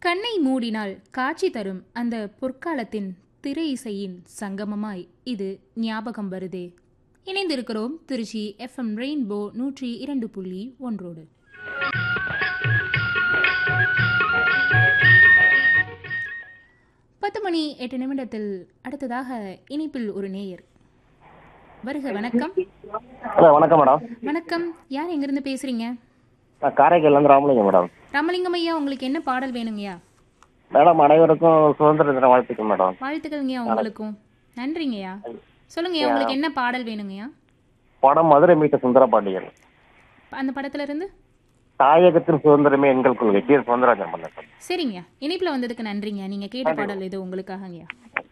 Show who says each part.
Speaker 1: கண்ணை மூடினால் காட்சி தரும் அந்த பொற்காலத்தின் திரை இசையின் சங்கமமாய் இது ஞாபகம் வருதே. இணைந்திருக்கிறோம் திருச்சி FM ரெயின்போ 102.1. 10:08 அடுத்ததாக இணைப்பில் ஒரு நேயர். வருக. வணக்கம்.
Speaker 2: ஹலோ, வணக்கம் மேடம்.
Speaker 1: வணக்கம். யார் எங்கிருந்து பேசுறீங்க?
Speaker 2: காரைக்கால்லேருந்து ராமலிங்கம் மேடம்.
Speaker 1: ராமலிங்கம் ஐயா, உங்களுக்கு என்ன பாடல் வேணுங்கய்யா?
Speaker 2: மேடம், அனைவருக்கும் சுதந்திர தின வாழ்த்துக்கள் மேடம்.
Speaker 1: வாழ்த்துக்கள்ங்கய்யா. உங்களுக்கும் நன்றிங்கய்யா. சொல்லுங்கய்யா, உங்களுக்கு என்ன பாடல் வேணுங்கய்யா?
Speaker 2: படம் மதுரை மீட்ட சுந்தரபாண்டியன்.
Speaker 1: அந்த படத்துல இருந்து
Speaker 2: தாயகத்தின் சுதந்திரமே எங்கள் கொள்கை. சுதந்திரராஜன் பண்ண.
Speaker 1: சரிங்கய்யா, இணைப்புல வந்ததுக்கு நன்றிங்க. நீங்க கேட்ட பாடல் இது உங்களுக்காகங்கய்யா.